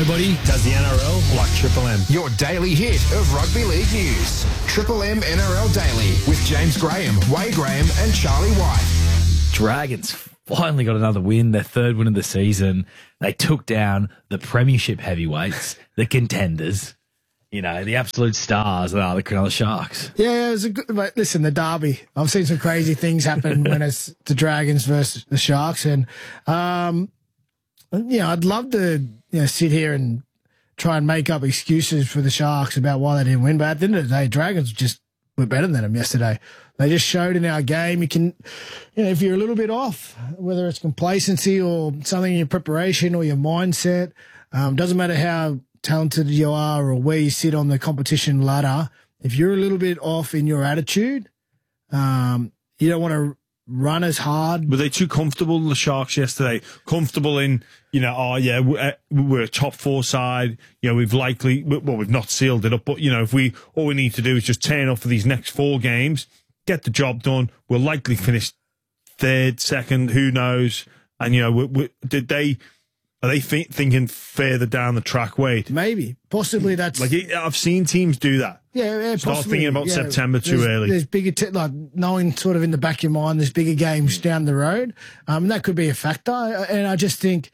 Nobody does the NRL like Triple M. Your daily hit of rugby league news. Triple M NRL Daily with James Graham, Wade Graham and Charlie White. Dragons finally got another win, their third win of the season. They took down the premiership heavyweights, the contenders, you know, the absolute stars that are the Cronulla Sharks. Yeah, it was a good. But listen, the derby. I've seen some crazy things happen when it's the Dragons versus the Sharks, and I'd love to sit here and try and make up excuses for the Sharks about why they didn't win. But at the end of the day, Dragons just were better than them yesterday. They just showed in our game. You can, if you're a little bit off, whether it's complacency or something in your preparation or your mindset, doesn't matter how talented you are or where you sit on the competition ladder. If you're a little bit off in your attitude, you don't want to run as hard. Were they too comfortable, the Sharks, yesterday? Comfortable in, we're a top four side. We've not sealed it up, but, if all we need to do is just turn up for these next four games, get the job done. We'll likely finish third, second, who knows? And, are they thinking further down the track, Wade? Maybe. Possibly that's... I've seen teams do that. Yeah, Start possibly, thinking about September too early. There's bigger, knowing sort of in the back of your mind, there's bigger games down the road. And that could be a factor. And I just think,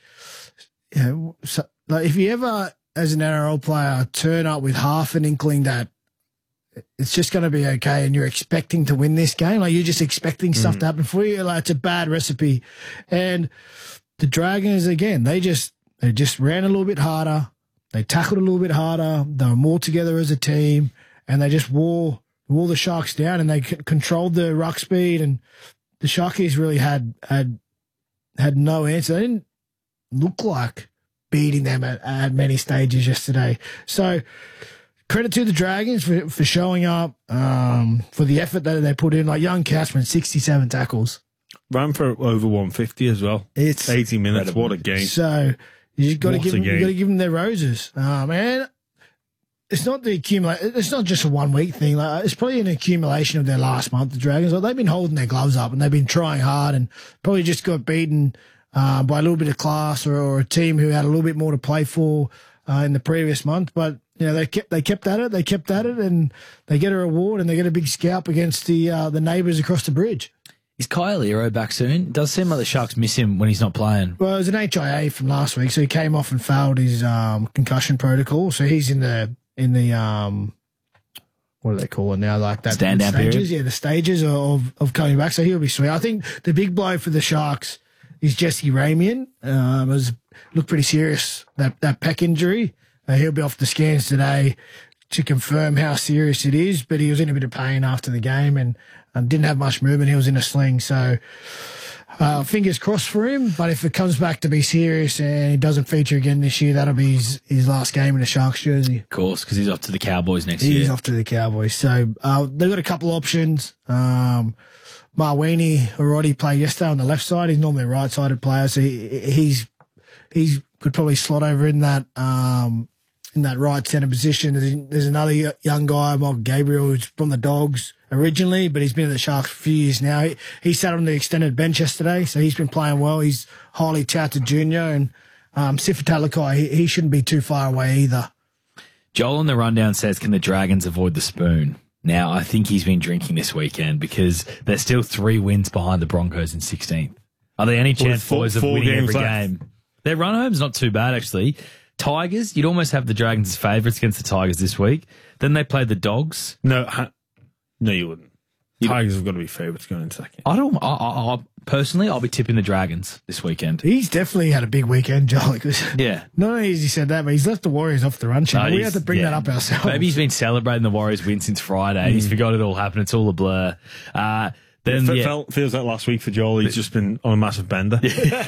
if you ever, as an NRL player, turn up with half an inkling that it's just going to be okay and you're expecting to win this game, you're just expecting stuff to happen for you, it's a bad recipe. And the Dragons, again, they just ran a little bit harder. They tackled a little bit harder. They were more together as a team, and they just wore the Sharks down, and they controlled the ruck speed. And the Sharkies really had no answer. They didn't look like beating them at many stages yesterday. So credit to the Dragons for showing up, for the effort that they put in. Like young Cashman, 67 tackles. Ran for over 150 as well. It's 80 minutes. Incredible. What a game. So you've got to give them their roses. Man, it's not it's not just a 1 week thing. It's probably an accumulation of their last month, the Dragons. They've been holding their gloves up and they've been trying hard and probably just got beaten by a little bit of class or a team who had a little bit more to play for in the previous month. But they kept at it, and they get a reward and they get a big scalp against the neighbours across the bridge. Is Kyle Ero back soon? It does seem like the Sharks miss him when he's not playing. Well, it was an HIA from last week, so he came off and failed his concussion protocol. So he's in the what do they call it now? Like that stand down stages, period. Yeah, the stages of coming back. So he'll be sweet. I think the big blow for the Sharks is Jesse Ramian. Looked pretty serious, that pec injury. He'll be off the scans today to confirm how serious it is, but he was in a bit of pain after the game and didn't have much movement. He was in a sling. So fingers crossed for him. But if it comes back to be serious and he doesn't feature again this year, that'll be his last game in a Sharks jersey. Of course, because he's off to the Cowboys next year. He's off to the Cowboys. So they've got a couple options. Marwini already played yesterday on the left side. He's normally a right-sided player, so he's could probably slot over in that right centre position. There's another young guy, Mark Gabriel, who's from the Dogs originally, but he's been at the Sharks for a few years now. He sat on the extended bench yesterday, so he's been playing well. He's highly touted junior, and Sifa Talakai, he shouldn't be too far away either. Joel on the rundown says, can the Dragons avoid the spoon? Now, I think he's been drinking this weekend because they're still 3 wins behind the Broncos in 16th. Are there any chance boys of winning every game? Their run home's not too bad, actually. Tigers, you'd almost have the Dragons as favourites against the Tigers this week. Then they play the Dogs. No, you wouldn't. Tigers have got to be favourites going into that game. I personally, I'll be tipping the Dragons this weekend. He's definitely had a big weekend, Joel. Yeah. Not only has he said that, but he's left the Warriors off the run sheet. We have to bring that up ourselves. Maybe he's been celebrating the Warriors win since Friday. He's forgot it all happened. It's all a blur. Feels like last week for Joel. He's just been on a massive bender.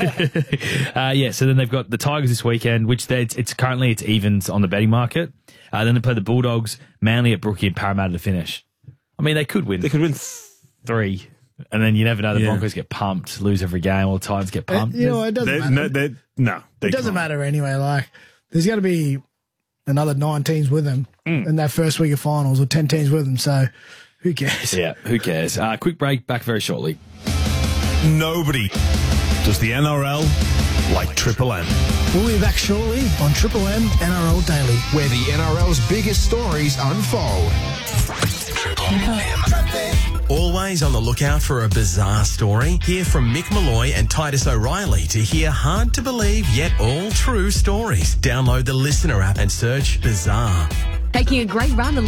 So then they've got the Tigers this weekend, which it's currently evens on the betting market. Then they play the Bulldogs, Manly at Brookie, and Parramatta to finish. I mean, they could win. They could win 3. And then you never know. The Broncos get pumped, lose every game, or the Titans get pumped. It doesn't matter. It doesn't matter anyway. There's got to be another 9 teams with them in that first week of finals, or 10 teams with them. So who cares? Yeah, who cares? Quick break, back very shortly. Nobody does the NRL like Triple M. We'll be back shortly on Triple M NRL Daily, where the NRL's biggest stories unfold. Always on the lookout for a bizarre story? Hear from Mick Malloy and Titus O'Reilly to hear hard-to-believe yet all true stories. Download the Listener app and search Bizarre. Taking a great run